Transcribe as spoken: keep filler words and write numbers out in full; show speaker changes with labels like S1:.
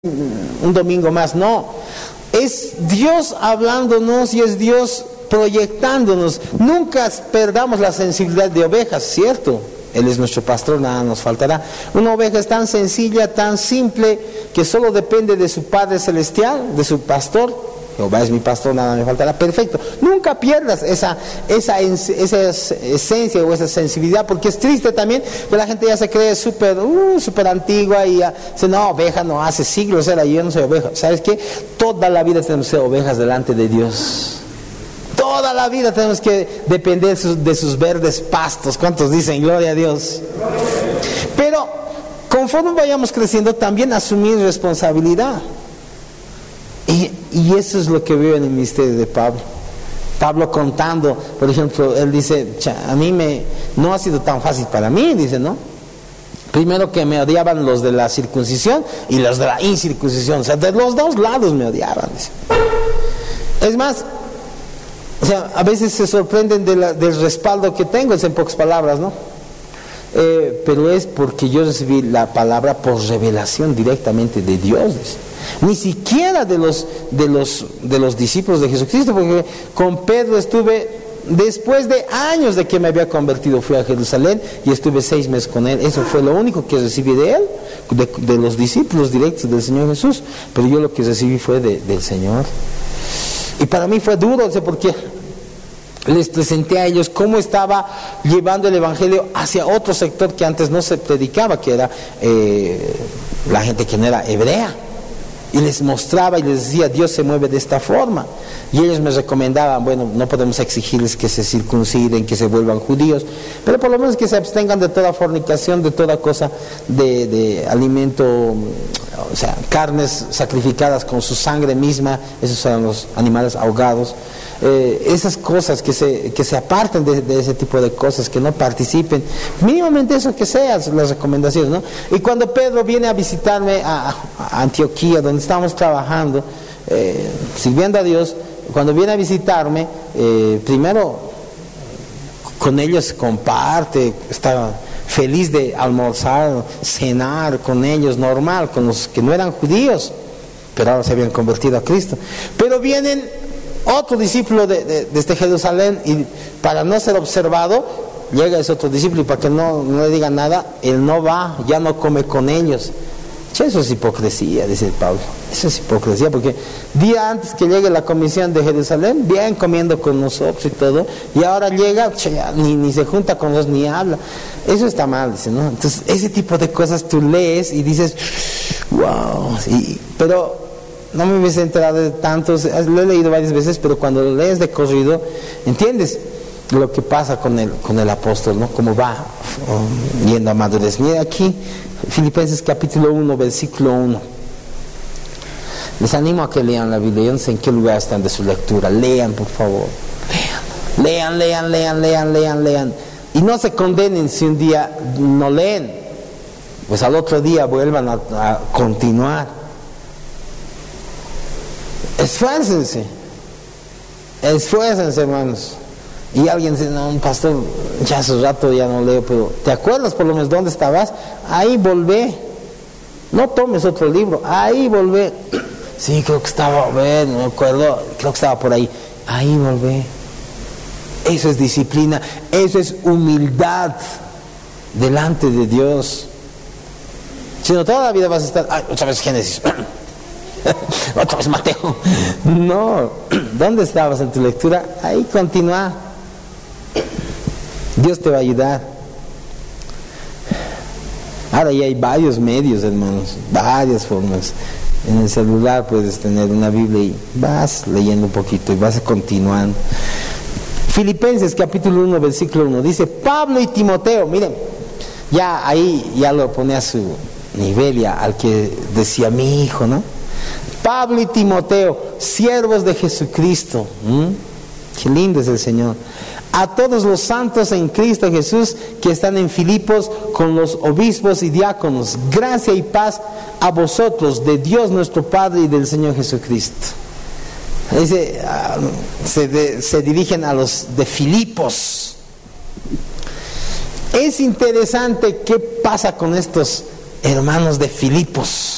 S1: un domingo más, no, es Dios hablándonos y es Dios proyectándonos. Nunca perdamos la sensibilidad de ovejas, ¿cierto? Él es nuestro pastor, nada nos faltará. Una oveja es tan sencilla, tan simple, que solo depende de su Padre Celestial, de su pastor. Jehová es mi pastor, nada me faltará. Perfecto. Nunca pierdas esa, esa, esa esencia o esa sensibilidad, porque es triste también que la gente ya se cree súper uh, súper antigua y ya dice, no, oveja no, hace siglos era, yo no soy oveja. ¿Sabes qué? Toda la vida tenemos que ser ovejas delante de Dios. Toda la vida tenemos que depender de sus, de sus verdes pastos. ¿Cuántos dicen gloria a Dios? Pero conforme vayamos creciendo, también asumir responsabilidad. Y, y eso es lo que veo en el ministerio de Pablo. Pablo contando, por ejemplo, él dice, a mí me, no ha sido tan fácil para mí, dice, ¿no? Primero que me odiaban los de la circuncisión y los de la incircuncisión, o sea, de los dos lados me odiaban, dice. Es más, o sea, a veces se sorprenden de la, del respaldo que tengo, es en pocas palabras, ¿no? Eh, pero es porque yo recibí la palabra por revelación directamente de Dios, dice. Ni siquiera de los, de los, de los discípulos de Jesucristo, porque con Pedro estuve, después de años de que me había convertido, fui a Jerusalén y estuve seis meses con él. Eso fue lo único que recibí de él, de, de los discípulos directos del Señor Jesús. Pero yo lo que recibí fue de, del Señor. Y para mí fue duro, o sea, porque les presenté a ellos cómo estaba llevando el evangelio hacia otro sector que antes no se predicaba, que era eh, la gente que no era hebrea. Y les mostraba y les decía, Dios se mueve de esta forma. Y ellos me recomendaban, bueno, no podemos exigirles que se circunciden, que se vuelvan judíos, pero por lo menos que se abstengan de toda fornicación, de toda cosa de, de alimento, o sea, carnes sacrificadas con su sangre misma, esos son los animales ahogados. Eh, esas cosas que se, que se aparten de, de ese tipo de cosas, que no participen, mínimamente eso que sea, las recomendaciones, ¿no? Y cuando Pedro viene a visitarme a, a Antioquía, donde estamos trabajando, eh, sirviendo a Dios, cuando viene a visitarme, eh, primero con ellos comparte, está feliz de almorzar, cenar con ellos, normal, con los que no eran judíos, pero ahora se habían convertido a Cristo. Pero vienen otro discípulo de, de, desde Jerusalén y para no ser observado, llega ese otro discípulo y para que no, no le diga nada, él no va, ya no come con ellos. Che, eso es hipocresía, dice Pablo. Eso es hipocresía, porque día antes que llegue la comisión de Jerusalén, bien comiendo con nosotros y todo, y ahora llega, che, ni, ni se junta con nosotros ni habla. Eso está mal, dice, ¿no? Entonces, ese tipo de cosas tú lees y dices, wow, y, pero no me hubiese enterado de tantos, lo he leído varias veces, pero cuando lo lees de corrido, entiendes lo que pasa con el, con el apóstol, ¿no? Cómo va um, yendo a madurez. Mira aquí, Filipenses capítulo uno, versículo uno. Les animo a que lean la Biblia. Yo no sé en qué lugar están de su lectura. Lean, por favor. Lean, lean, lean, lean, lean, lean. Y no se condenen si un día no leen. Pues al otro día vuelvan a, a continuar. Esfuércense. Esfuércense, hermanos. Y alguien dice, no, un pastor, ya hace rato ya no leo, pero ¿te acuerdas por lo menos dónde estabas? Ahí volvé. No tomes otro libro, ahí volvé. Sí, creo que estaba, a ver, no me acuerdo, creo que estaba por ahí. Ahí volvé. Eso es disciplina, eso es humildad delante de Dios. Si no, toda la vida vas a estar, ay, otra vez Génesis, otra vez Mateo. No, ¿dónde estabas en tu lectura? Ahí continúa. Dios te va a ayudar. Ahora ya hay varios medios, hermanos, varias formas. En el celular puedes tener una Biblia y vas leyendo un poquito y vas continuando. Filipenses capítulo uno, versículo uno, dice, Pablo y Timoteo, miren, ya ahí ya lo pone a su nivel, ya al que decía mi hijo, ¿no? Pablo y Timoteo, siervos de Jesucristo. ¿Mm? Qué lindo es el Señor. A todos los santos en Cristo Jesús que están en Filipos con los obispos y diáconos, gracia y paz a vosotros, de Dios nuestro Padre y del Señor Jesucristo. Dice, uh, se, de, se dirigen a los de Filipos. Es interesante qué pasa con estos hermanos de Filipos.